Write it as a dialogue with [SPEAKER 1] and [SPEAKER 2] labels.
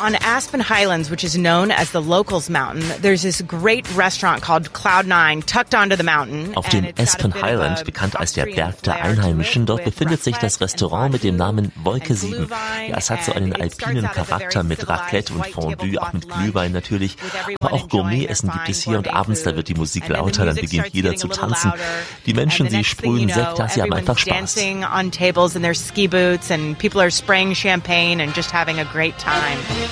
[SPEAKER 1] On Aspen Highlands, which is known as the Locals Mountain, there's this great restaurant called Cloud9 tucked onto the mountain.
[SPEAKER 2] Auf dem Aspen Highland, bekannt als der Berg der Einheimischen, dort befindet sich das Restaurant mit dem Namen Wolke 7. Ja, es hat so einen alpinen Charakter mit Raclette und Fondue, auch mit Glühwein natürlich. Aber auch Gourmet-Essen gibt es hier und abends, da wird die Musik lauter, dann beginnt jeder zu tanzen. Die Menschen, sie sprühen Sekt, sie haben einfach Spaß.
[SPEAKER 1] On tables in their ski boots and people are spraying champagne and just having a great time.